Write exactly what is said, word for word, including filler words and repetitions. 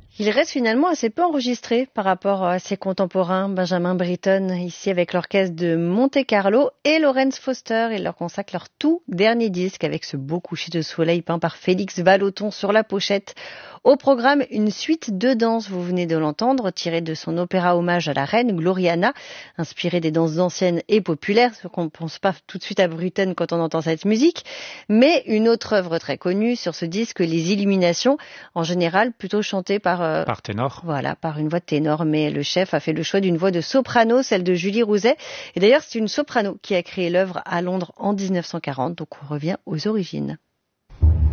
Il reste finalement assez peu enregistré par rapport à ses contemporains. Benjamin Britten, ici avec l'orchestre de Monte-Carlo, et Laurence Foster. Ils leur consacrent leur tout dernier disque avec ce beau coucher de soleil peint par Félix Vallotton sur la pochette. Au programme, une suite de danses, vous venez de l'entendre, tirée de son opéra hommage à la reine Gloriana, inspirée des danses anciennes et populaires, ce qu'on ne pense pas tout de suite à Britten quand on entend cette musique. Mais une autre œuvre très connue sur ce disque, Les Illuminations, en général plutôt chantée par... Euh, par ténor. Voilà, par une voix de ténor, mais le chef a fait le choix d'une voix de soprano, celle de Julie Rouzet. Et d'ailleurs, c'est une soprano qui a créé l'œuvre à Londres en dix-neuf cent quarante, donc on revient aux origines.